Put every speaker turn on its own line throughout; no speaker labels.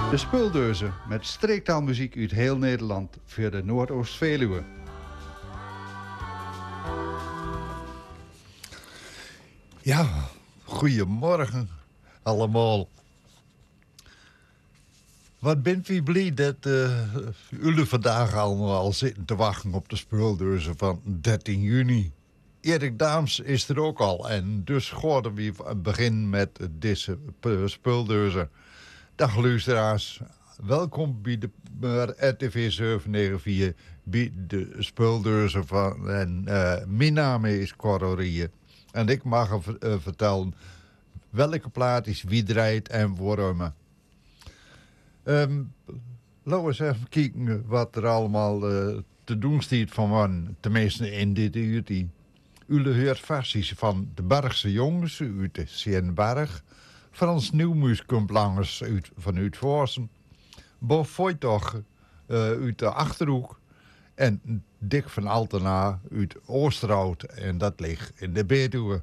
De Speeldeuzen met streektaalmuziek uit heel Nederland voor de Noordoost-Veluwe.
Ja, goedemorgen allemaal. Wat bent u blij dat jullie vandaag allemaal zitten te wachten op de Speeldeuzen van 13 juni. Erik Daams is er ook al en dus gaan we beginnen met deze Speeldeuzen. Dag luisteraars, welkom bij de RTV 794 bij de Speeldeuzen van... En mijn naam is Cor Rieën en ik mag vertellen welke plaat is wie draait en waarom. Laten we eens even kijken wat er allemaal te doen staat van tenminste in dit uurtje. Jullie hoort versies van de Bergse jongens uit de Sienberg, Frans Nieuwmuis komt langs vanuit Voorsen, Bo Voitoch uit de Achterhoek en Dick van Altena uit Oosterhout en dat ligt in de Betuwe.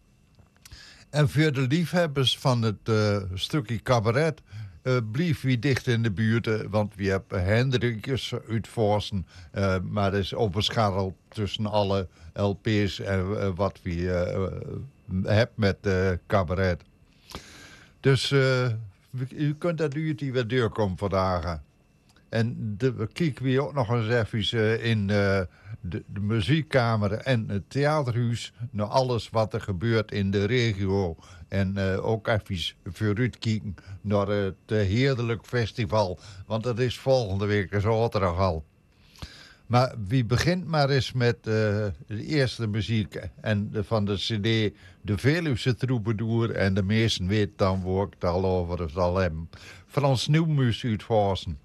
En voor de liefhebbers van het stukje cabaret blijf wie dicht in de buurt, want we hebben Hendrikjes uit Voorsen, maar dat is opgescharreld tussen alle LP's en wat we hebben met cabaret. Dus u kunt dat uurtje weer doorkomen vandaag. En we kijken weer ook nog eens even in de muziekkamer en het theaterhuis naar alles wat er gebeurt in de regio. En ook even vooruit kijken naar het heerlijk festival, want dat is volgende week zaterdag al. Maar wie begint maar eens met de eerste muziek en van de cd De Veluwse Troubadour. En de meesten weten dan waar ik het al over zal hebben. Frans Nieuwmuis uit Voorsen.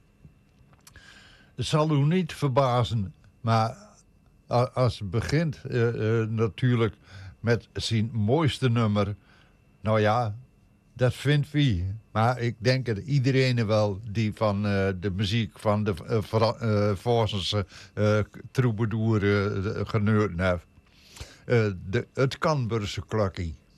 Het zal u niet verbazen, maar als het begint natuurlijk met zijn mooiste nummer. Nou ja, dat vindt wie. Maar ik denk dat iedereen wel die van de muziek van de Voorsense troubadour genoten heeft. Het Canburgse klokkie.